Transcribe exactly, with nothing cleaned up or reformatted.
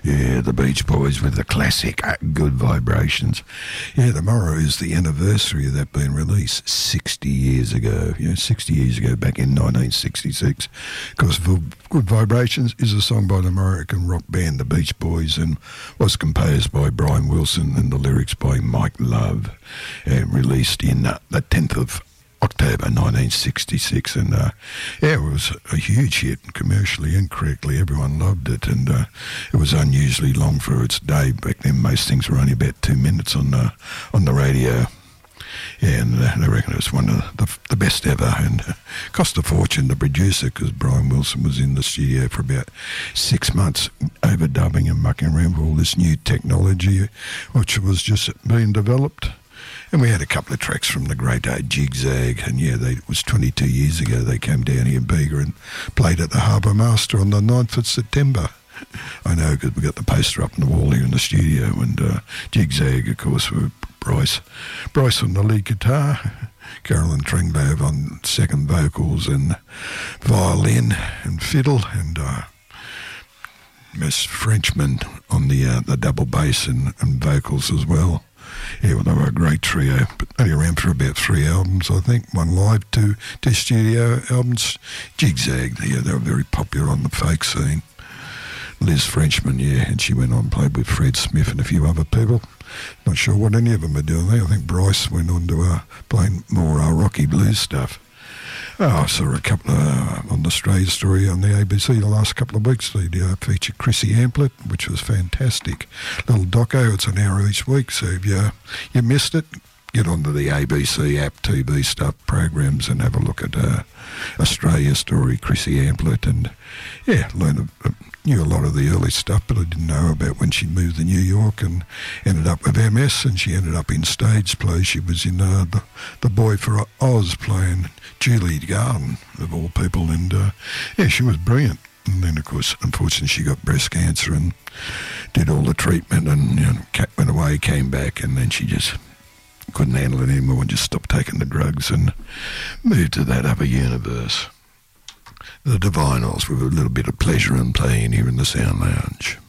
Yeah, the Beach Boys with the classic uh, Good Vibrations. Yeah, tomorrow is the anniversary of that being released sixty years ago. You know, sixty years ago, back in nineteen sixty-six. Because Good Vibrations is a song by the American rock band The Beach Boys and was composed by Brian Wilson and the lyrics by Mike Love. And released in uh, the tenth of October nineteen sixty-six, and uh, yeah, it was a huge hit commercially and critically. Everyone loved it, and uh, it was unusually long for its day. Back then, most things were only about two minutes on the on the radio. Yeah, and uh, I reckon it was one of the, the best ever, and uh, cost a fortune to produce it because Brian Wilson was in the studio for about six months overdubbing and mucking around with all this new technology, which was just being developed. And we had a couple of tracks from the great uh, Jig-Zag, and yeah, they, it was twenty-two years ago they came down here in Bega and played at the Harbour Master on the ninth of September. I know, because we got the poster up on the wall here in the studio, and uh, Jig-Zag, of course, were Bryce. Bryce on the lead guitar, Carolyn Tringlove on second vocals and violin and fiddle, and uh, Miss Frenchman on the uh, the double bass and, and vocals as well. Yeah, well, they were a great trio, but only around for about three albums, I think. One live, two, two studio albums. Jig-Zag, yeah, they were very popular on the folk scene. Liz Frenchman, yeah, and she went on and played with Fred Smith and a few other people. Not sure what any of them are doing there. I think Bryce went on to uh, playing more uh, rocky blues stuff. Oh, I saw a couple of, uh, on the Australia Story on the A B C the last couple of weeks. They uh, featured Chrissy Amplet, which was fantastic. Little doco, it's an hour each week, so if you, you missed it, get onto the A B C app, T V stuff, programs, and have a look at uh, Australia Story, Chrissy Amplet, and yeah, learn a, a, knew a lot of the early stuff, but I didn't know about when she moved to New York and ended up with M S, and she ended up in stage plays. She was in uh, the, the Boy for Oz playing Julie Garden, of all people, and uh, yeah, she was brilliant. And then, of course, unfortunately, she got breast cancer and did all the treatment, and you know, went away, came back, and then she just couldn't handle it anymore and just stopped taking the drugs and moved to that other universe. The Divinyls with a little bit of pleasure and playing here in the Sound Lounge.